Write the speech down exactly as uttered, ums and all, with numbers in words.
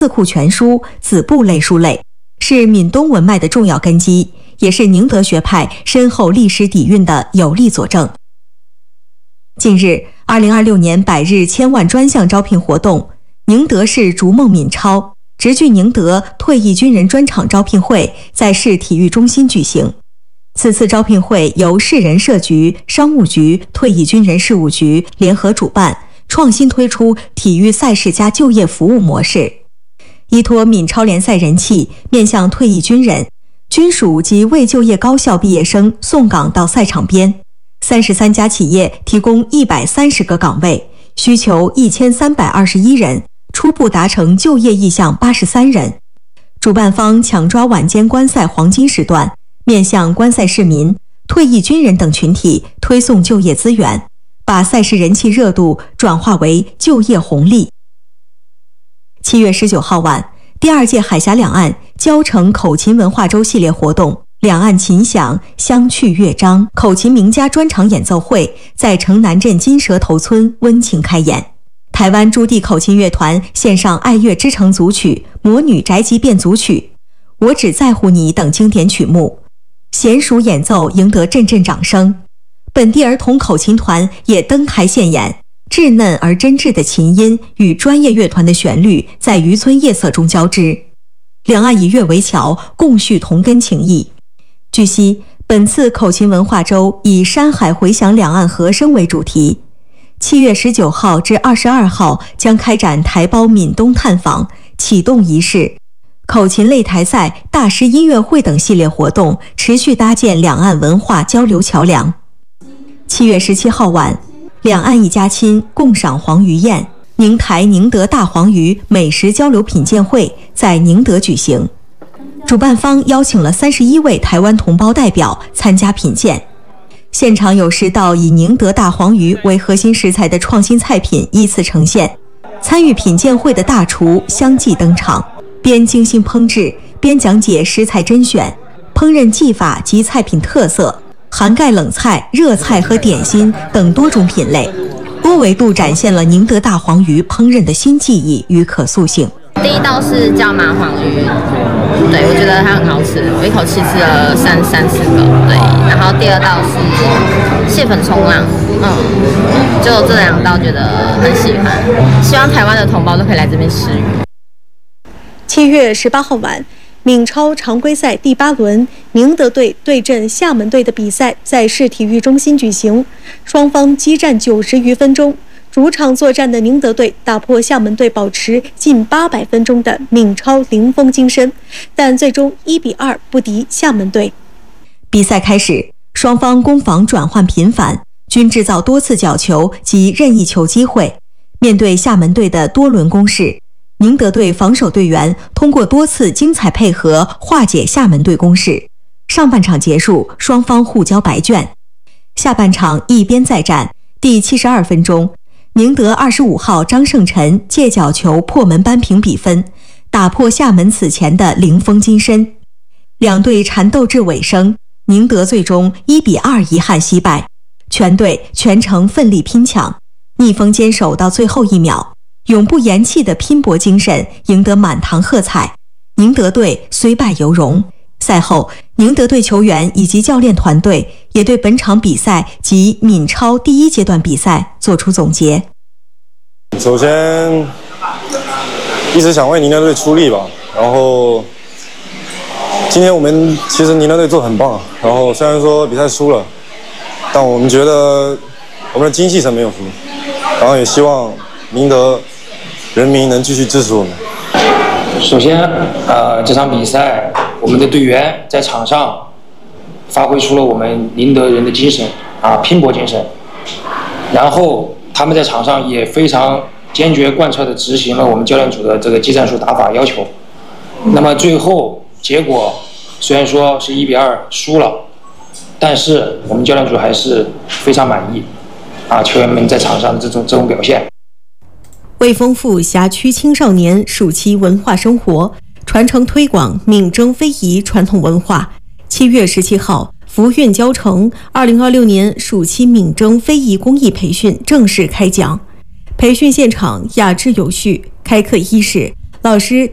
《四库全书》子部类书类，是闽东文脉的重要根基，也是宁德学派深厚历史底蕴的有力佐证。近日，二零二六年百日千万专项招聘活动，宁德市逐梦闽超直距宁德退役军人专场招聘会在市体育中心举行。此次招聘会由市人社局、商务局、退役军人事务局联合主办，创新推出体育赛事加就业服务模式，依托闽超联赛人气，面向退役军人、军属及未就业高校毕业生送岗到赛场边。三十三家企业提供一百三十个岗位，需求一千三百二十一人，初步达成就业意向八十三人。主办方抢抓晚间观赛黄金时段，面向观赛市民、退役军人等群体推送就业资源，把赛事人气热度转化为就业红利。七月十九号晚，第二届海峡两岸交城口琴文化周系列活动两岸琴响相去乐章口琴名家专场演奏会在城南镇金蛇头村温情开演。台湾驻地口琴乐团献上爱乐之城组曲、魔女宅急便组曲、我只在乎你等经典曲目，娴熟演奏赢得阵阵掌声。本地儿童口琴团也登台献演，稚嫩而真挚的琴音与专业乐团的旋律在渔村夜色中交织，两岸以乐为桥，共叙同根情谊。据悉，本次口琴文化周以山海回响两岸和声为主题，七月十九号至二十二号将开展台胞闽东探访、启动仪式、口琴擂台赛、大师音乐会等系列活动，持续搭建两岸文化交流桥梁。七月十七号晚，两岸一家亲共赏黄鱼宴，宁台宁德大黄鱼美食交流品鉴会在宁德举行。主办方邀请了三十一位台湾同胞代表参加品鉴，现场有十道以宁德大黄鱼为核心食材的创新菜品依次呈现。参与品鉴会的大厨相继登场，边精心烹制，边讲解食材甄选、烹饪技法及菜品特色，涵盖冷菜、热菜和点心等多种品类，多维度展现了宁德大黄鱼烹饪的新技艺与可塑性。 第一道是叫麻黄鱼，对，我觉得它很好吃，我一口气吃了三三四个，对。然后第二道是蟹粉冲浪，嗯，就这两道觉得很喜欢，希望台湾的同胞都可以来这边吃鱼。 七月十八号晚，闽超常规赛第八轮，宁德队对阵厦门队的比赛在市体育中心举行，双方激战九十余分钟。主场作战的宁德队打破厦门队保持近八百分钟的闽超零封精神，但最终一比二不敌厦门队。 比赛开始，双方攻防转换频繁，均制造多次角球及任意球机会。面对厦门队的多轮攻势，宁德队防守队员通过多次精彩配合化解厦门队攻势。上半场结束，双方互交白卷。下半场一边再战，第七十二分钟，宁德二十五号张胜臣借角球破门扳平比分，打破厦门此前的零封金身。两队缠斗至尾声，宁德最终一比二遗憾惜败。全队全程奋力拼抢，逆风坚守到最后一秒，永不言弃的拼搏精神赢得满堂喝彩。宁德队虽败犹荣。赛后，宁德队球员以及教练团队也对本场比赛及闽超第一阶段比赛做出总结。 首先，一直想为宁德队出力吧。然后，今天我们其实宁德队做得很棒。然后虽然说比赛输了，但我们觉得我们的精气神没有输。然后也希望宁德人民能继续支持我们。 首先，呃，这场比赛我们的队员在场上发挥出了我们宁德人的精神啊，拼搏精神。然后他们在场上也非常坚决贯彻地执行了我们教练组的这个技战术打法要求。那么最后结果虽然说是一比二输了，但是我们教练组还是非常满意啊，球员们在场上的这种这种表现。 为丰富辖区青少年暑期文化生活，传承推广闽征非遗传统文化，七月十七号，福运交城二零二六年暑期闽征非遗公益培训正式开讲。培训现场雅致有序，开课伊始，老师